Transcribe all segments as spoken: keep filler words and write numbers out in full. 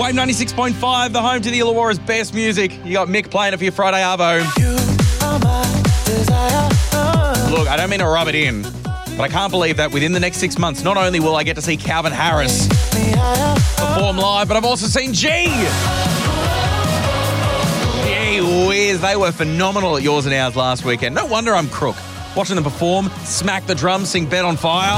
Wave ninety-six point five, the home to the Illawarra's best music. You got Mick playing it for your Friday Arvo. Look, I don't mean to rub it in, but I can't believe that within the next six months, not only will I get to see Calvin Harris perform live, but I've also seen G. Gee whiz, they were phenomenal at Yours and Ours last weekend. No wonder I'm crook. Watching them perform, smack the drums, sing Bet on Fire.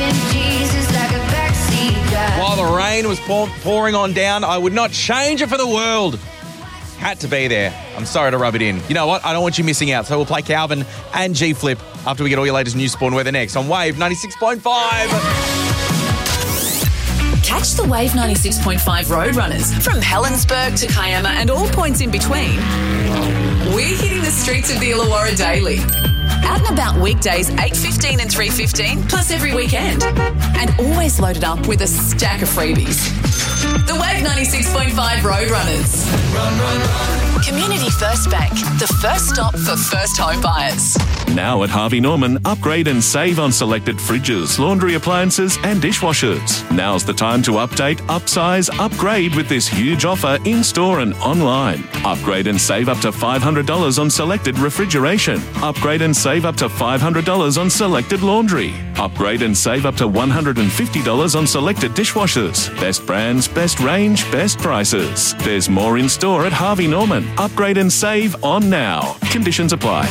While the rain was pour- pouring on down, I would not change it for the world. Had to be there. I'm sorry to rub it in. You know what? I don't want you missing out, so we'll play Calvin and G-Flip after we get all your latest news, sport and weather next on Wave ninety-six point five. Catch the Wave ninety-six point five Roadrunners from Helensburgh to Kiama and all points in between. We're hitting the streets of the Illawarra daily. Out and about weekdays eight fifteen and three fifteen, plus every weekend. And always loaded up with a stack of freebies. The Wave ninety-six point five Roadrunners. Run, run, run. Community First Bank, the first stop for first home buyers. Now at Harvey Norman, upgrade and save on selected fridges, laundry appliances and dishwashers. Now's the time to update, upsize, upgrade with this huge offer in-store and online. Upgrade and save up to five hundred dollars on selected refrigeration. Upgrade and save up to five hundred dollars on selected laundry. Upgrade and save up to one hundred fifty dollars on selected dishwashers. Best brands, best range, best prices. There's more in store at Harvey Norman. Upgrade and save on now. Conditions apply.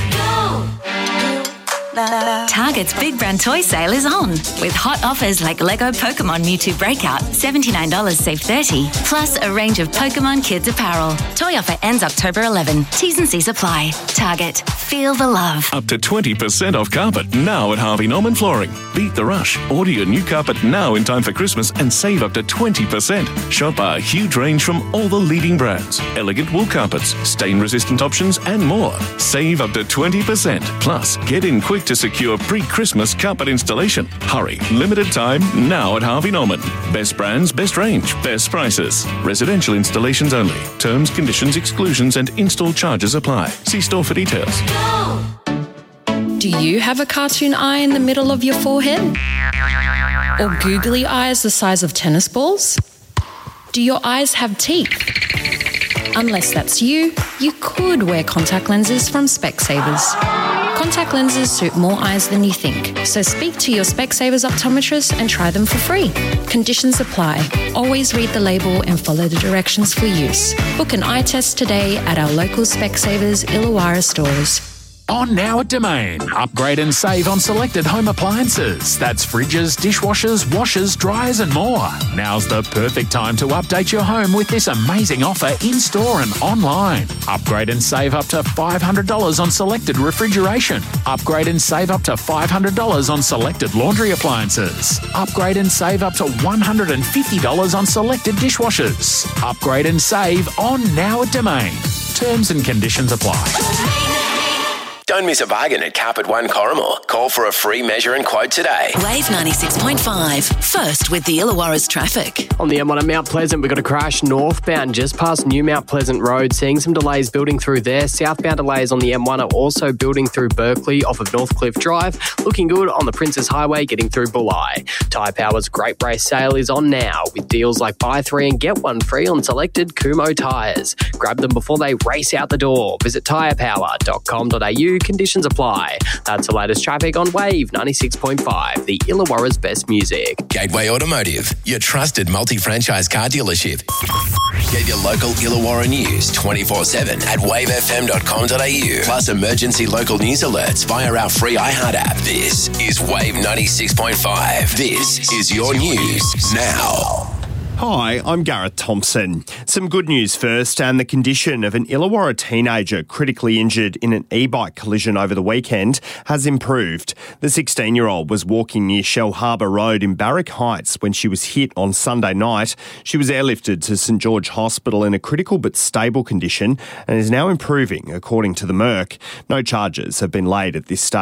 Target's Big Brand Toy Sale is on, with hot offers like Lego Pokemon Mewtwo Breakout, seventy-nine dollars save thirty dollars, plus a range of Pokemon Kids apparel. Toy offer ends October eleventh. T's and C's apply. Target. Feel the love. Up to twenty percent off carpet now at Harvey Norman Flooring. Beat the rush. Order your new carpet now in time for Christmas and save up to twenty percent. Shop our huge range from all the leading brands. Elegant wool carpets, stain-resistant options and more. Save up to twenty percent. Plus, get in quick to secure pre-Christmas carpet installation. Hurry. Limited time now at Harvey Norman. Best brands, best range, best prices. Residential installations only. Terms, conditions, exclusions and install charges apply. See store for details. Do you have a cartoon eye in the middle of your forehead? Or googly eyes the size of tennis balls? Do your eyes have teeth? Unless that's you, you could wear contact lenses from Specsavers. Contact lenses suit more eyes than you think, so speak to your Specsavers optometrist and try them for free. Conditions apply. Always read the label and follow the directions for use. Book an eye test today at our local Specsavers Illawarra stores. On now at Domain. Upgrade and save on selected home appliances. That's fridges, dishwashers, washers, dryers and more. Now's the perfect time to update your home with this amazing offer in-store and online. Upgrade and save up to five hundred dollars on selected refrigeration. Upgrade and save up to five hundred dollars on selected laundry appliances. Upgrade and save up to one hundred fifty dollars on selected dishwashers. Upgrade and save on now at Domain. Terms and conditions apply. Don't miss a bargain at Carpet One Corrimal. Call for a free measure and quote today. Wave ninety-six point five. First with the Illawarra's traffic. On the M one at Mount Pleasant, we've got a crash northbound just past New Mount Pleasant Road. Seeing some delays building through there. Southbound delays on the M one are also building through Berkeley off of Northcliffe Drive. Looking good on the Princes Highway getting through Bulli. Tyre Power's Great Race Sale is on now with deals like buy three and get one free on selected Kumho tyres. Grab them before they race out the door. Visit tyre power dot com dot a u. Conditions apply. That's the latest traffic on Wave ninety-six point five, the Illawarra's best music. Gateway Automotive, your trusted multi-franchise car dealership. Get your local Illawarra news twenty-four seven at wave f m dot com dot a u. Plus emergency local news alerts via our free iHeart app. This is Wave ninety-six point five. This is your news now. Hi, I'm Gareth Thompson. Some good news first, and the condition of an Illawarra teenager critically injured in an e-bike collision over the weekend has improved. The sixteen-year-old was walking near Shell Harbour Road in Barrack Heights when she was hit on Sunday night. She was airlifted to St George Hospital in a critical but stable condition and is now improving, according to the Merc. No charges have been laid at this stage.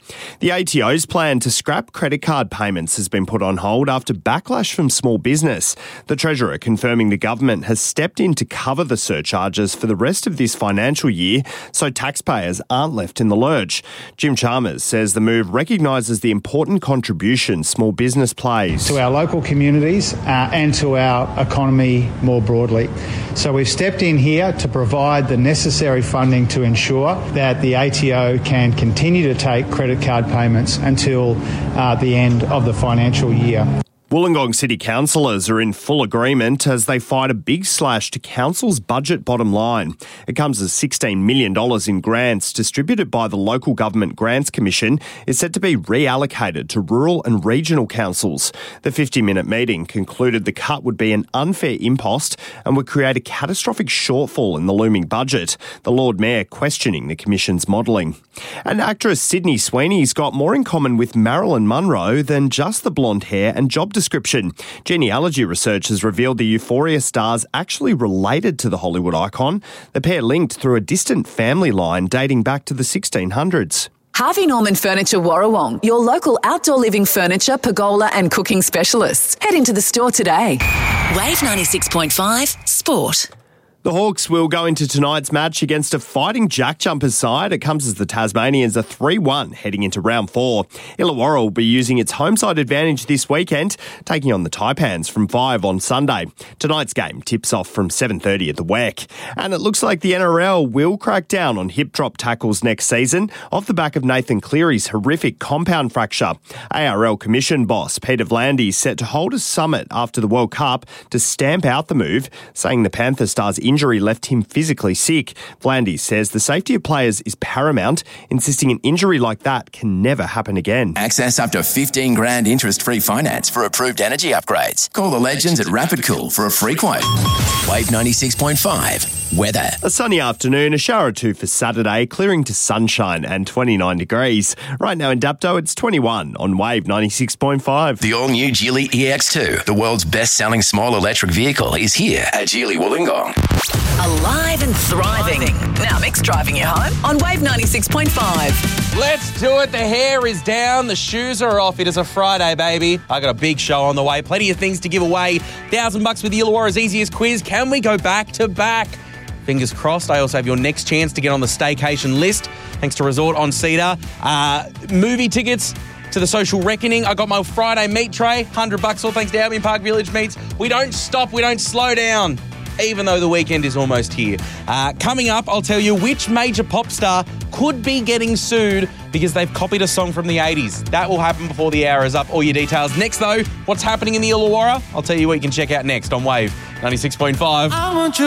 The A T O's plan to scrap credit card payments has been put on hold after backlash from small business. The Treasurer confirming the government has stepped in to cover the surcharges for the rest of this financial year so taxpayers aren't left in the lurch. Jim Chalmers says the move recognises the important contribution small business plays to our local communities uh, and to our economy more broadly. So we've stepped in here to provide the necessary funding to ensure that the A T O can continue to take credit card payments until uh, the end of the financial year. Wollongong City councillors are in full agreement as they fight a big slash to council's budget bottom line. It comes as sixteen million dollars in grants distributed by the Local Government Grants Commission is set to be reallocated to rural and regional councils. The fifty-minute meeting concluded the cut would be an unfair impost and would create a catastrophic shortfall in the looming budget, the Lord Mayor questioning the Commission's modelling. And actress Sydney Sweeney's got more in common with Marilyn Monroe than just the blonde hair and job description. description. Genealogy research has revealed the Euphoria stars actually related to the Hollywood icon. The pair linked through a distant family line dating back to the sixteen hundreds. Harvey Norman Furniture Warrawong, your local outdoor living furniture, pergola and cooking specialists. Head into the store today. Wave ninety-six point five Sport. The Hawks will go into tonight's match against a fighting Jack Jumpers side. It comes as the Tasmanians are three one heading into round four. Illawarra will be using its home side advantage this weekend, taking on the Taipans from five on Sunday. Tonight's game tips off from seven thirty at the W E C. And it looks like the N R L will crack down on hip drop tackles next season off the back of Nathan Cleary's horrific compound fracture. A R L Commission boss Peter Vlandie is set to hold a summit after the World Cup to stamp out the move, saying the Panther star's injury left him physically sick. Vlandie says the safety of players is paramount, insisting an injury like that can never happen again. Access up to fifteen grand interest-free finance for approved energy upgrades. Call the legends at Rapid Cool for a free quote. Wave ninety-six point five. Weather. A sunny afternoon, a shower or two for Saturday, clearing to sunshine and twenty-nine degrees. Right now in Dapto, it's twenty-one on Wave ninety-six point five. The all-new Geely E X two, the world's best-selling small electric vehicle, is here at Geely Wollongong. Alive and thriving. Now Mick's driving you home on Wave ninety-six point five. Let's do it. The hair is down. The shoes are off. It is a Friday, baby. I got a big show on the way. Plenty of things to give away. Thousand bucks with the Illawarra's easiest quiz. Can we go back to back? Fingers crossed. I also have your next chance to get on the staycation list, thanks to Resort on Cedar. Uh, movie tickets to the Social Reckoning. I got my Friday meat tray, one hundred bucks, all thanks to Albion Park Village Meats. We don't stop. We don't slow down, even though the weekend is almost here. Uh, coming up, I'll tell you which major pop star could be getting sued because they've copied a song from the eighties. That will happen before the hour is up. All your details. Next, though, what's happening in the Illawarra? I'll tell you what you can check out next on Wave ninety-six point five. I want you